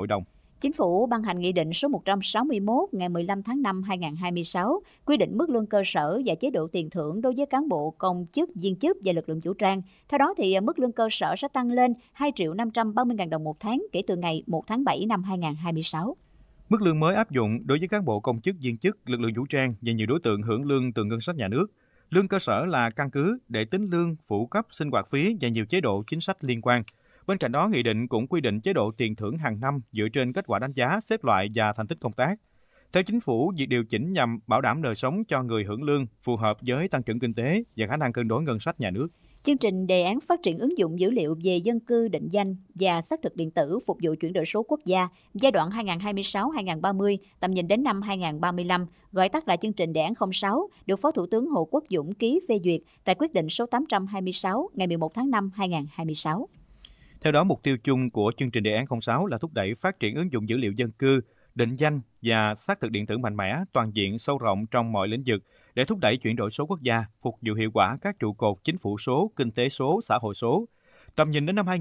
đồng. Chính phủ ban hành Nghị định số 161 ngày 15 tháng 5 2026 quy định mức lương cơ sở và chế độ tiền thưởng đối với cán bộ, công chức, viên chức và lực lượng vũ trang. Theo đó, thì mức lương cơ sở sẽ tăng lên 2.530.000 đồng một tháng kể từ ngày 1 tháng 7 năm 2026. Mức lương mới áp dụng đối với cán bộ, công chức, viên chức, lực lượng vũ trang và nhiều đối tượng hưởng lương từ ngân sách nhà nước. Lương cơ sở là căn cứ để tính lương, phụ cấp, sinh hoạt phí và nhiều chế độ chính sách liên quan. Bên cạnh đó, Nghị định cũng quy định chế độ tiền thưởng hàng năm dựa trên kết quả đánh giá, xếp loại và thành tích công tác. Theo Chính phủ, việc điều chỉnh nhằm bảo đảm đời sống cho người hưởng lương phù hợp với tăng trưởng kinh tế và khả năng cân đối ngân sách nhà nước. Chương trình đề án phát triển ứng dụng dữ liệu về dân cư, định danh và xác thực điện tử phục vụ chuyển đổi số quốc gia giai đoạn 2026-2030, tầm nhìn đến năm 2035, gọi tắt là chương trình đề án 06, được Phó Thủ tướng Hồ Quốc Dũng ký phê duyệt tại quyết định số 826 ngày 11 tháng 5 2026. Theo đó, mục tiêu chung của chương trình đề án 06 là thúc đẩy phát triển ứng dụng dữ liệu dân cư, định danh và xác thực điện tử mạnh mẽ, toàn diện, sâu rộng trong mọi lĩnh vực để thúc đẩy chuyển đổi số quốc gia, phục vụ hiệu quả các trụ cột chính phủ số, kinh tế số, xã hội số. Tầm nhìn đến năm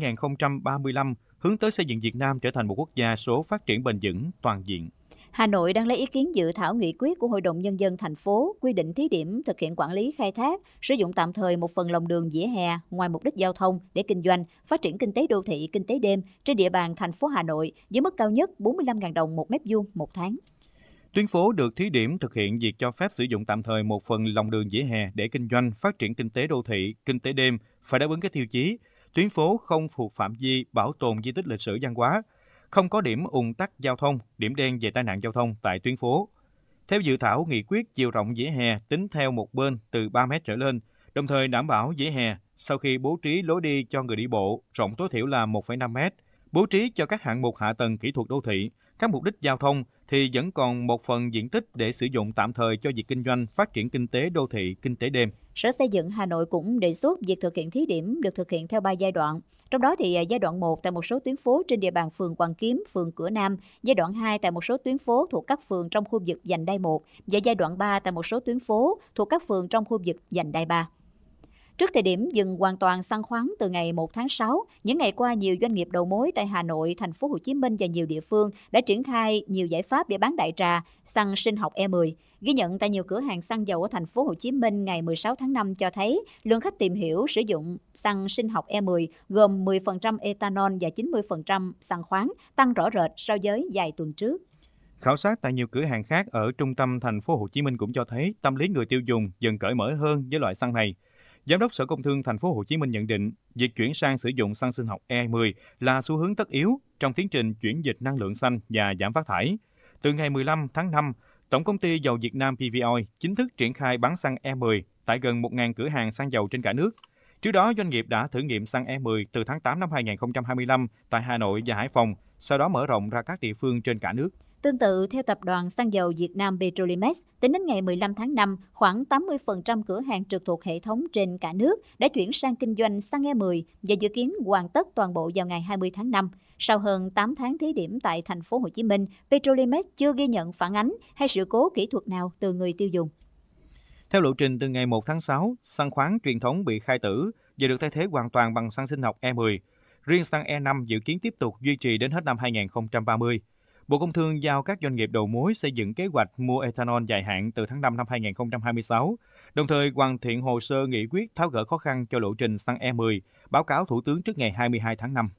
2035, hướng tới xây dựng Việt Nam trở thành một quốc gia số phát triển bền vững, toàn diện. Hà Nội đang lấy ý kiến dự thảo nghị quyết của Hội đồng Nhân dân thành phố quy định thí điểm thực hiện quản lý khai thác, sử dụng tạm thời một phần lòng đường vỉa hè ngoài mục đích giao thông để kinh doanh, phát triển kinh tế đô thị, kinh tế đêm trên địa bàn thành phố Hà Nội với mức cao nhất 45.000 đồng một mét vuông một tháng. Tuyến phố được thí điểm thực hiện việc cho phép sử dụng tạm thời một phần lòng đường vỉa hè để kinh doanh, phát triển kinh tế đô thị, kinh tế đêm, phải đáp ứng các tiêu chí. Tuyến phố không thuộc phạm vi bảo tồn di tích lịch sử văn hóa, không có điểm ùn tắc giao thông, điểm đen về tai nạn giao thông tại tuyến phố. Theo dự thảo nghị quyết, chiều rộng vỉa hè tính theo một bên từ 3 mét trở lên, đồng thời đảm bảo vỉa hè sau khi bố trí lối đi cho người đi bộ rộng tối thiểu là 1,5 mét, bố trí cho các hạng mục hạ tầng kỹ thuật đô thị, các mục đích giao thông thì vẫn còn một phần diện tích để sử dụng tạm thời cho việc kinh doanh, phát triển kinh tế đô thị, kinh tế đêm. Sở Xây dựng Hà Nội cũng đề xuất việc thực hiện thí điểm được thực hiện theo 3 giai đoạn. Trong đó thì giai đoạn 1 tại một số tuyến phố trên địa bàn phường Hoàn Kiếm, phường Cửa Nam, giai đoạn 2 tại một số tuyến phố thuộc các phường trong khu vực vành đai 1 và giai đoạn 3 tại một số tuyến phố thuộc các phường trong khu vực vành đai 3. Trước thời điểm dừng hoàn toàn xăng khoáng từ ngày 1 tháng 6, những ngày qua nhiều doanh nghiệp đầu mối tại Hà Nội, thành phố Hồ Chí Minh và nhiều địa phương đã triển khai nhiều giải pháp để bán đại trà xăng sinh học E10. Ghi nhận tại nhiều cửa hàng xăng dầu ở thành phố Hồ Chí Minh ngày 16 tháng 5 cho thấy lượng khách tìm hiểu sử dụng xăng sinh học E10 gồm 10% ethanol và 90% xăng khoáng tăng rõ rệt so với vài tuần trước. Khảo sát tại nhiều cửa hàng khác ở trung tâm thành phố Hồ Chí Minh cũng cho thấy tâm lý người tiêu dùng dần cởi mở hơn với loại xăng này. Giám đốc Sở Công Thương thành phố Hồ Chí Minh nhận định, việc chuyển sang sử dụng xăng sinh học E10 là xu hướng tất yếu trong tiến trình chuyển dịch năng lượng xanh và giảm phát thải. Từ ngày 15 tháng 5, Tổng công ty Dầu Việt Nam PVoil chính thức triển khai bán xăng E10 tại gần 1.000 cửa hàng xăng dầu trên cả nước. Trước đó, doanh nghiệp đã thử nghiệm xăng E10 từ tháng 8 năm 2025 tại Hà Nội và Hải Phòng, sau đó mở rộng ra các địa phương trên cả nước. Tương tự, theo Tập đoàn Xăng dầu Việt Nam Petrolimex, tính đến ngày 15 tháng 5, khoảng 80% cửa hàng trực thuộc hệ thống trên cả nước đã chuyển sang kinh doanh xăng E10 và dự kiến hoàn tất toàn bộ vào ngày 20 tháng 5. Sau hơn 8 tháng thí điểm tại thành phố Hồ Chí Minh, Petrolimex chưa ghi nhận phản ánh hay sự cố kỹ thuật nào từ người tiêu dùng. Theo lộ trình từ ngày 1 tháng 6, xăng khoáng truyền thống bị khai tử và được thay thế hoàn toàn bằng xăng sinh học E10. Riêng xăng E5 dự kiến tiếp tục duy trì đến hết năm 2030. Bộ Công Thương giao các doanh nghiệp đầu mối xây dựng kế hoạch mua ethanol dài hạn từ tháng 5 năm 2026, đồng thời hoàn thiện hồ sơ nghị quyết tháo gỡ khó khăn cho lộ trình xăng E10, báo cáo Thủ tướng trước ngày 22 tháng 5.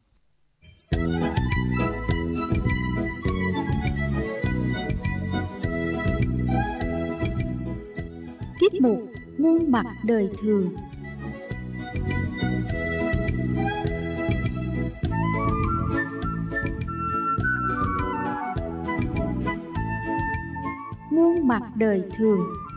Tiết mục Muôn mặt đời thường. Muôn mặt đời thường.